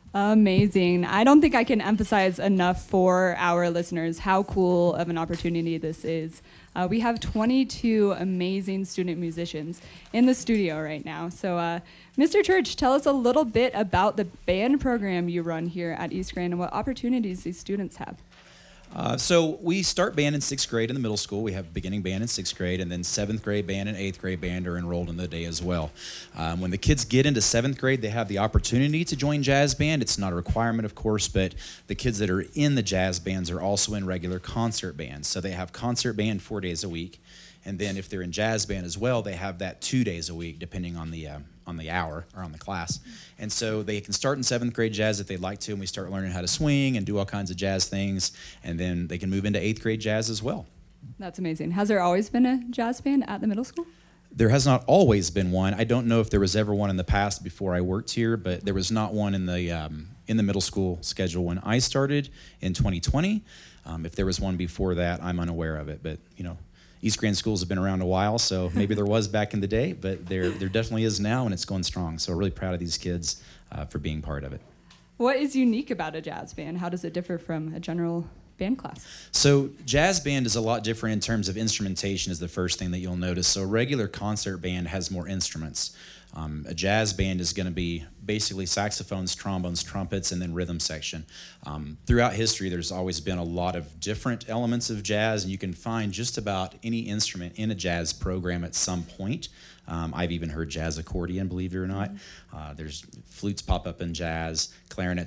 Amazing. I don't think I can emphasize enough for our listeners how cool of an opportunity this is. We have 22 amazing student musicians in the studio right now. So, Mr. Church, tell us a little bit about the band program you run here at East Grand and what opportunities these students have. So we start band in 6th grade in the middle school. We have beginning band in 6th grade, and then 7th grade band and 8th grade band are enrolled in the day as well. When the kids get into 7th grade, they have the opportunity to join jazz band. It's not a requirement, of course, but the kids that are in the jazz bands are also in regular concert bands. So they have concert band 4 days a week, and then if they're in jazz band as well, they have that 2 days a week, depending on the hour or on the class. And so they can start in 7th grade jazz if they'd like to, and we start learning how to swing and do all kinds of jazz things, and then they can move into 8th grade jazz as well. That's amazing. Has there always been a jazz band at the middle school? There has not always been one. I don't know if there was ever one in the past before I worked here, but there was not one in the middle school schedule when I started in 2020. If there was one before that, I'm unaware of it, but East Grand schools have been around a while, so maybe there was back in the day, but there definitely is now, and it's going strong. So really proud of these kids for being part of it. What is unique about a jazz band? How does it differ from a general band class? So jazz band is a lot different in terms of instrumentation is the first thing that you'll notice. So a regular concert band has more instruments. A jazz band is going to be basically saxophones, trombones, trumpets, and then rhythm section. Throughout history, there's always been a lot of different elements of jazz, and you can find just about any instrument in a jazz program at some point. I've even heard jazz accordion, believe it or not. There's flutes pop up in jazz, clarinets